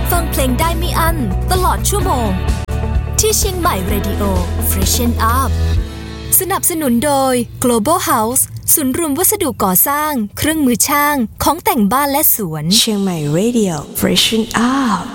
ฟังเพลงได้ไม่อั้นตลอดชั่วโมงที่เชียงใหม่ Radio Freshen Up สนับสนุนโดย Global House ศูนย์รวมวัสดุก่อสร้างเครื่องมือช่างของแต่งบ้านและสวนเชียงใหม่ Radio Freshen Up